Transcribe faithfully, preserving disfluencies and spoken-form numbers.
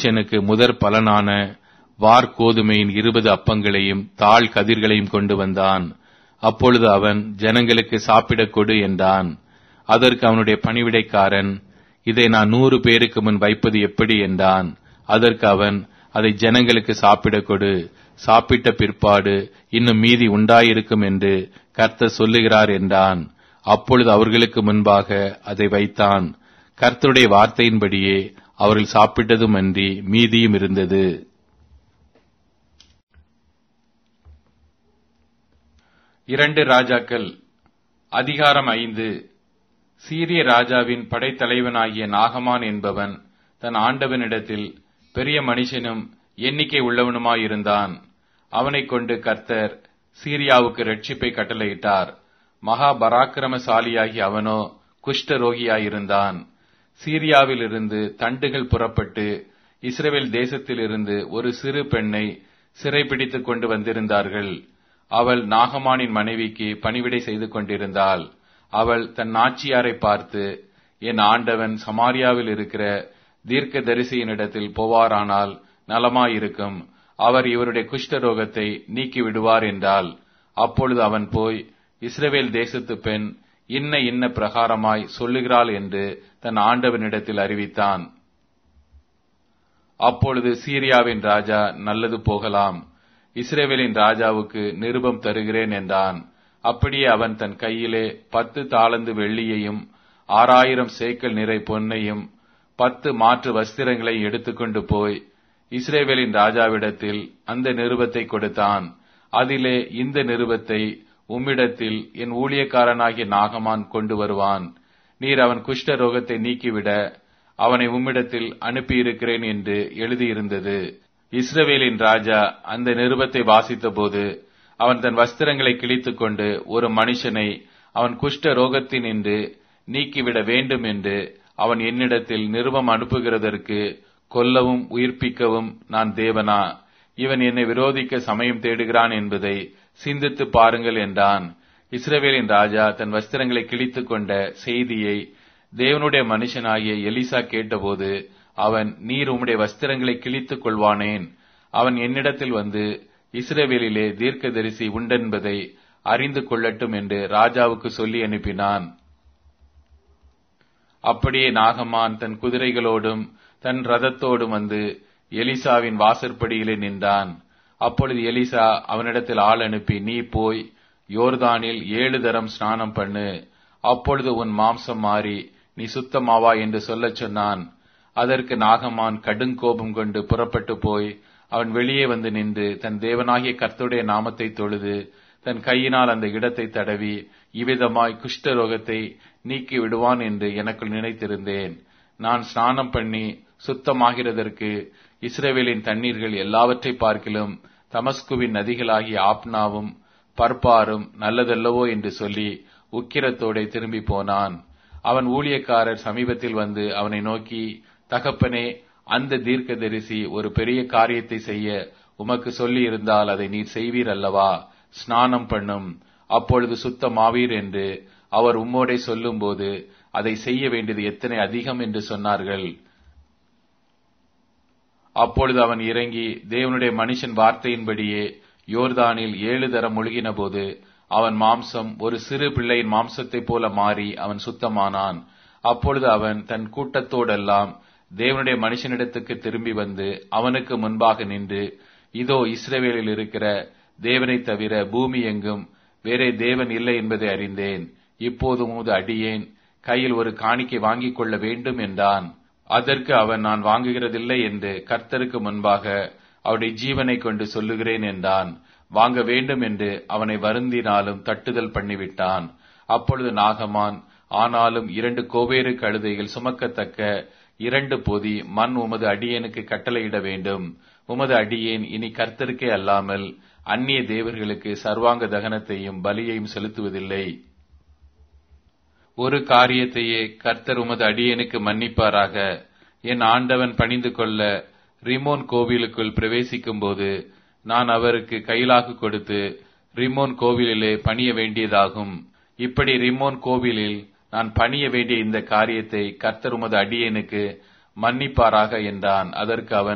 மனுஷனுக்கு முதற் பலனான வார்கோதுமையின் இருபது அப்பங்களையும் தாழ் கதிர்களையும் கொண்டு வந்தான். அப்பொழுது அவன், ஜனங்களுக்கு சாப்பிடக் கொடு என்றான். அதற்கு அவனுடைய பணிவிடைக்காரன், இதை நான் நூறு பேருக்கு முன் வைப்பது எப்படி என்றான். அதற்கு அவன், அதை ஜனங்களுக்கு சாப்பிடக் கொடு, சாப்பிட்ட பிற்பாடு இன்னும் மீதி உண்டாயிருக்கும் என்று கர்த்தர் சொல்லுகிறார் என்றான். அப்பொழுது அவர்களுக்கு முன்பாக அதை வைத்தான். கர்த்தருடைய வார்த்தையின்படியே அவர்கள் சாப்பிட்டதும் அன்றி மீதியும் இருந்தது. இரண்டு ராஜாக்கள் அதிகாரம் ஐந்து. சீரிய ராஜாவின் படைத்தலைவனாகிய நாகமான் என்பவன் தன் ஆண்டவனிடத்தில் பெரிய மனுஷனும் எண்ணிக்கை உள்ளவனுமாயிருந்தான். அவனைக் கொண்டு கர்த்தர் சீரியாவுக்கு இரட்சிப்பை கட்டளையிட்டார். மகா பராக்கிரமசாலியாகி அவனோ குஷ்டரோகியாயிருந்தான். சீரியாவிலிருந்து தண்டுகள் புறப்பட்டு இஸ்ரவேல் தேசத்திலிருந்து ஒரு சிறு பெண்ணை சிறைப்பிடித்துக் கொண்டு வந்திருந்தார்கள். அவள் நாகமானின் மனைவிக்கு பணிவிடை செய்து கொண்டிருந்தாள். அவள் தன் நாச்சியாரை பார்த்து, என் ஆண்டவன் சமாரியாவில் இருக்கிற தீர்க்க தரிசியினிடத்தில் போவாரானால் நலமாயிருக்கும், அவர் இவருடைய குஷ்டரோகத்தை நீக்கி விடுவார் என்றாள். அப்பொழுது அவன் போய், இஸ்ரவேல் தேசத்து பெண் இன்ன இன்ன பிரகாரமாய் சொல்லுகிறாள் என்று தன் ஆண்டவனிடத்தில் அறிவித்தான். அப்பொழுது சீரியாவின் ராஜா, நல்லது போகலாம், இஸ்ரவேலின் ராஜாவுக்கு நிருபம் தருகிறேன் என்றான். அப்படியே அவன் தன் கையிலே பத்து தாலந்து வெள்ளியையும் ஆறாயிரம் சேக்கல் நிறை பொன்னையும் பத்து மாற்று வஸ்திரங்களை எடுத்துக்கொண்டு போய் இஸ்ரவேலின் ராஜாவிடத்தில் அந்த நிருபத்தை கொடுத்தான். அதிலே, இந்த நிருபத்தை உம்மிடத்தில் என் ஊழியக்காரனாகிய நாகமான் கொண்டு வருவான். நீர் அவன் குஷ்ட ரோகத்தை நீக்கிவிட அவனை உம்மிடத்தில் அனுப்பியிருக்கிறேன் என்று எழுதியிருந்தது. இஸ்ரவேலின் ராஜா அந்த நிருபத்தை வாசித்த போது அவன் தன் வஸ்திரங்களை கிழித்துக் கொண்டு, ஒரு மனுஷனை அவன் குஷ்ட ரோகத்தினின்று நீக்கிவிட வேண்டும் என்று அவன் என்னிடத்தில் நிருபம் அனுப்புகிறதற்கு கொல்லவும் உயிர்ப்பிக்கவும் நான் தேவனா? இவன் என்னை விரோதிக்க சமயம் தேடுகிறான் என்பதை சிந்தித்து பாருங்கள் என்றான். இஸ்ரவேலின் ராஜா தன் வஸ்திரங்களை கிழித்துக் கொண்ட செய்தியை தேவனுடைய மனுஷனாகிய எலிசா கேட்டபோது அவன், நீர் உம்முடைய வஸ்திரங்களை கிழித்துக் கொள்வானேன்? அவன் என்னிடத்தில் வந்து இஸ்ரவேலிலே தீர்க்கதரிசி உண்டென்பதை அறிந்து கொள்ளட்டும் என்று ராஜாவுக்கு சொல்லி அனுப்பினான். அப்படியே நாகமான் தன் குதிரைகளோடும் தன் ரதத்தோடும் வந்து எலிசாவின் வாசற்படியிலே நின்றான். அப்பொழுது எலிசா அவனிடத்தில் ஆள் அனுப்பி, நீ போய் யோர்தானில் ஏழு தரம் ஸ்நானம் பண்ணு, அப்பொழுது உன் மாம்சம் மாறி நீ சுத்தமாவா என்று சொல்லச் சொன்னான். அதற்கு நாகமான் கடுங்கோபம் கொண்டு புறப்பட்டு போய் அவன் வெளியே வந்து நின்று தன் தேவனாகிய கர்த்தருடைய நாமத்தை தொழுது தன் கையினால் அந்த இடத்தை தடவி, இவ்விதமாய் குஷ்டரோகத்தை நீக்கி விடுவான் என்று எனக்குள் நினைத்திருந்தேன். நான் ஸ்நானம் பண்ணி சுத்தமாகிறதற்கு இஸ்ரவேலின் தண்ணீர்கள் எல்லாவற்றை பார்க்கிலும் தமஸ்குவின் நதிகளாகிய ஆப்னாவும் பர்பாரும் நல்லதல்லவோ என்று சொல்லி உக்கிரத்தோടെ திரும்பி போனான். அவன் ஊழியக்காரர் சமீபத்தில் வந்து அவனை நோக்கி, தகப்பனே, அந்த தீர்க்கதரிசி ஒரு பெரிய காரியத்தை செய்ய உமக்கு சொல்லி இருந்தால் அதை நீர் செய்வீர் அல்லவா? ஸ்நானம் பண்ணும், அப்பொழுது சுத்தமாவீர் என்று அவர் உம்மோடே சொல்லும் போது அதை செய்ய வேண்டியது எத்தனை அதிகம் என்று சொன்னார்கள். அப்பொழுது அவன் இறங்கி தேவனுடைய மனுஷன் வார்த்தையின்படியே யோர்தானில் ஏழு தரம் முழுகின போது அவன் மாம்சம் ஒரு சிறு பிள்ளையின் மாம்சத்தைப் போல மாறி அவன் சுத்தமானான். அப்பொழுது அவன் தன் கூட்டத்தோடெல்லாம் தேவனுடைய மனுஷனிடத்துக்கு திரும்பி வந்து அவனுக்கு முன்பாக நின்று, இதோ இஸ்ரவேலில் இருக்கிற தேவனை தவிர பூமி எங்கும் வேறே தேவன் இல்லை என்பதை அறிந்தேன். இப்போது உமது அடியேன் கையில் ஒரு காணிக்கை வாங்கிக் கொள்ள வேண்டும் என்றான். அதற்கு அவன், நான் வாங்குகிறதில்லை என்று கர்த்தருக்கு முன்பாக அவருடைய ஜீவனை கொண்டு சொல்லுகிறேன் என்றான். வாங்க வேண்டும் என்று அவனை வருந்தினாலும் தட்டுதல் பண்ணிவிட்டான். அப்பொழுது நாகமான், ஆனாலும் இரண்டு கோவேறு கழுதைகள் சுமக்கத்தக்க இரண்டு பொதி மண் உமது அடியேனுக்கு கட்டளையிட வேண்டும். உமது அடியேன் இனி கர்த்தருக்கே அல்லாமல் அந்நிய தேவர்களுக்கு சர்வாங்க தகனத்தையும் பலியையும் செலுத்துவதில்லை. ஒரு காரியத்தையே கர்த்தர் உமது அடியேனுக்கு மன்னிப்பாராக. என் ஆண்டவன் பணிந்து கொள்ள ரிமோன் கோவிலுக்குள் பிரவேசிக்கும் போது நான் அவருக்கு கைலாகு கொடுத்து ரிமோன் கோவிலிலே பணிய வேண்டியதாகும். இப்படி ரிமோன் கோவிலில் நான் பணிய வேண்டிய இந்த காரியத்தை கர்த்தர் உமது அடியேனுக்கு மன்னிப்பாராக என்றான். அதற்கு அவன்,